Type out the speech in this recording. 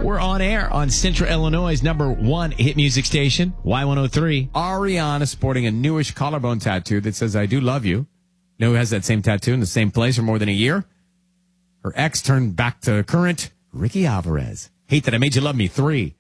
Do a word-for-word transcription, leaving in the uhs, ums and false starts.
We're on air on Central Illinois' number one hit music station, Y one oh three. Ariana sporting a newish collarbone tattoo that says, I do love you. You know who has that same tattoo in the same place for more than a year? Her ex turned back to current Ricky Alvarez. Hate That I Made You Love Me three.